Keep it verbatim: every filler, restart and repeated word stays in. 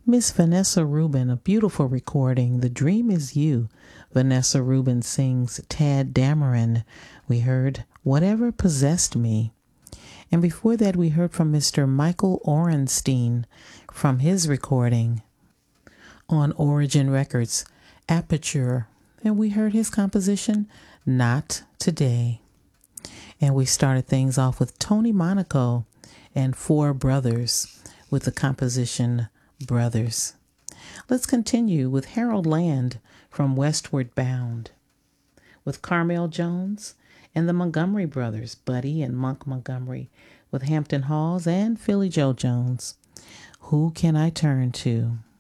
Miss Vanessa Rubin, a beautiful recording. The Dream Is You. Vanessa Rubin sings Tad Dameron. We heard Whatever Possessed Me. And before that, we heard from Mister Michael Orenstein from his recording on Origin Records, Aperture. And we heard his composition, Not Today. And we started things off with Tony Monaco and Four Brothers with the composition Brothers. Let's continue with Harold Land from Westward Bound, with Carmel Jones and the Montgomery Brothers, Buddy and Monk Montgomery, with Hampton Halls and Philly Joe Jones. Who Can I Turn To?